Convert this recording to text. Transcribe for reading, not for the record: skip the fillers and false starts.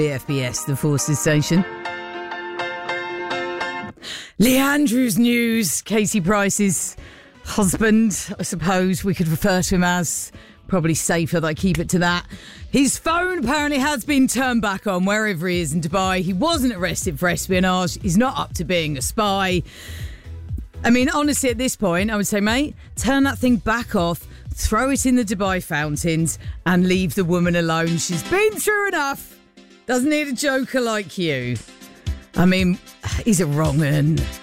FBS, the Forces Station. Lee Andrews news. Casey Price's husband, I suppose we could refer to him as. Probably safer that I keep it to that. His phone apparently has been turned back on wherever he is in Dubai. He wasn't arrested for espionage. He's not up to being a spy. I mean, honestly, at this point, I would say, mate, turn that thing back off, throw it in the Dubai fountains and leave the woman alone. She's been through enough. Doesn't need a joker like you. I mean, he's a wrong 'un.